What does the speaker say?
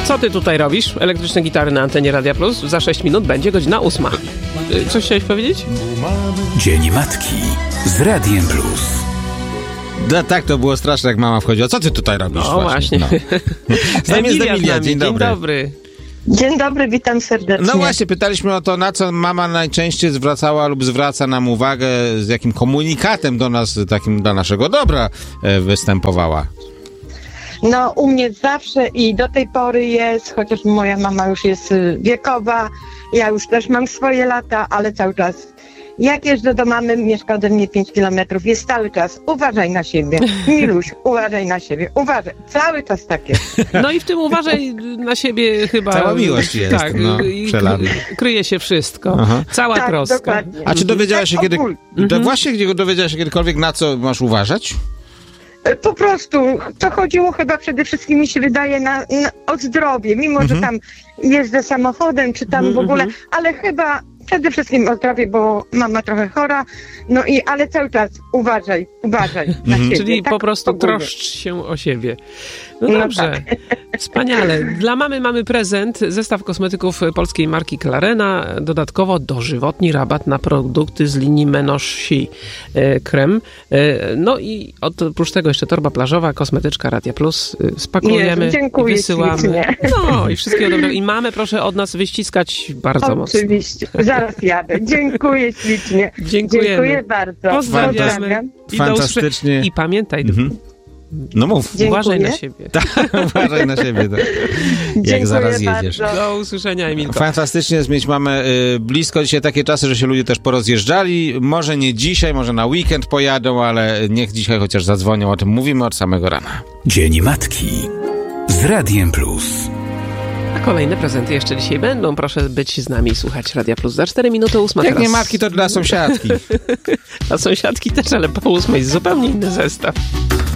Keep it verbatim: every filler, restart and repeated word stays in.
Co ty tutaj robisz? Elektryczne gitary na antenie Radia Plus. Za sześć minut będzie godzina ósma. Coś chciałeś powiedzieć? Dzień Matki z Radiem Plus. Da, tak, to było straszne, jak mama wchodziła. Co ty tutaj robisz? O, właśnie. właśnie. No. Z nami jest Emilia, Emilia. z nami. Dzień dobry. Dzień dobry. Dzień dobry, witam serdecznie. No właśnie, pytaliśmy o to, na co mama najczęściej zwracała lub zwraca nam uwagę, z jakim komunikatem do nas, takim dla naszego dobra e, występowała. No, u mnie zawsze i do tej pory jest, chociaż moja mama już jest wiekowa, ja już też mam swoje lata, ale cały czas, jak jeżdżę do mamy, mieszka ode mnie pięć kilometrów, jest cały czas, uważaj na siebie, Miluś, uważaj na siebie, uważaj, cały czas tak jest. No i w tym uważaj na siebie chyba... Cała miłość jest, tak, no, i przelana. kryje się wszystko, Aha. cała Tak, troska. dokładnie. A czy dowiedziałaś się Tak, kiedy... ogólnie. Do, właśnie gdzie dowiedziałaś się kiedykolwiek, na co masz uważać? Po prostu to chodziło chyba przede wszystkim, mi się wydaje, na, na, o zdrowie, mimo że tam jeżdżę samochodem, czy tam w ogóle, ale chyba przede wszystkim o zdrowie, bo mama trochę chora, no i ale cały czas uważaj, uważaj na siebie. Czyli tak? po prostu Ogólnie. troszcz się o siebie. No No dobrze, wspaniale. Dla mamy mamy prezent, zestaw kosmetyków polskiej marki Clarena, dodatkowo dożywotni rabat na produkty z linii Menoshi e, krem. E, no i oprócz tego jeszcze torba plażowa, kosmetyczka Radia Plus. E, spakujemy Jezu, dziękuję i wysyłamy. ślicznie. No i wszystkiego dobrego. I mamę proszę od nas wyściskać bardzo mocno. Oczywiście, zaraz jadę. Dziękuję ślicznie. Dziękujemy. Dziękuję bardzo. Pozdrawiamy. I do Fantastycznie. usłyszenia. I pamiętaj, Mhm. No mów. Dziękuję. uważaj na siebie. Tak, uważaj na siebie. Tak. Jak Dziękuję zaraz jedziesz. bardzo. Do usłyszenia, Emilko. Fantastycznie jest mieć mamę y, blisko. Dzisiaj takie czasy, że się ludzie też porozjeżdżali. Może nie dzisiaj, może na weekend pojadą, ale niech dzisiaj chociaż zadzwonią. O tym mówimy od samego rana. Dzień Matki z Radiem Plus. A kolejne prezenty jeszcze dzisiaj będą. Proszę być z nami i słuchać Radia Plus. Za cztery minuty ósma Jak teraz. nie matki, to dla sąsiadki. Dla sąsiadki też, ale po ósmej zupełnie inny zestaw.